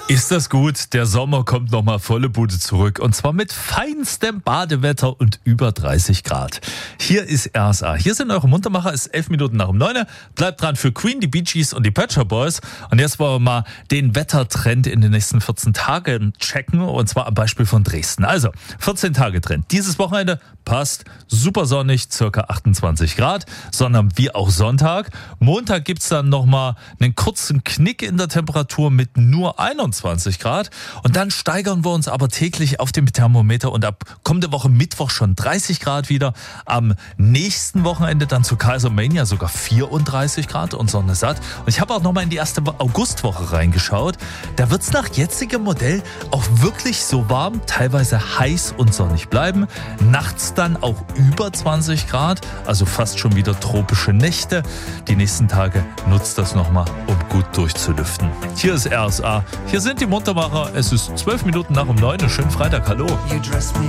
Ist das gut? Der Sommer kommt nochmal volle Bude zurück. Und zwar mit feinstem Badewetter und über 30 Grad. Hier ist RSA. Hier sind eure Muntermacher. Es ist 11 Minuten nach um 9. Bleibt dran für Queen, die Bee Gees und die Pet Shop Boys. Und jetzt wollen wir mal den Wettertrend in den nächsten 14 Tagen checken. Und zwar am Beispiel von Dresden. Also, 14 Tage Trend. Dieses Wochenende passt. Super sonnig, circa 28 Grad. Sondern wie auch Sonntag. Montag gibt's dann nochmal einen kurzen Knick in der Temperatur mit nur 21 Grad. Und dann steigern wir uns aber täglich auf dem Thermometer und ab kommende Woche Mittwoch schon 30 Grad wieder. Am nächsten Wochenende dann zu Kaisermania sogar 34 Grad und Sonne satt. Und ich habe auch nochmal in die erste Augustwoche reingeschaut. Da wird es nach jetzigem Modell auch wirklich so warm, teilweise heiß und sonnig bleiben. Nachts dann auch über 20 Grad, also fast schon wieder tropische Nächte. Die nächsten Tage nutzt das nochmal, um gut durchzulüften. Hier ist RSA. Hier sind die Muntermacher. Es ist 12 Minuten nach um 9. Schönen Freitag. Hallo. You dress me